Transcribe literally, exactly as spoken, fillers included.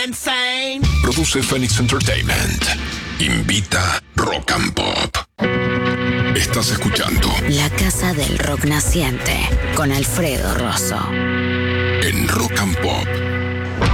insane? Produce Phoenix Entertainment. Invita Rock and Pop. Estás escuchando La Casa del Rock Naciente con Alfredo Rosso. En Rock and Pop.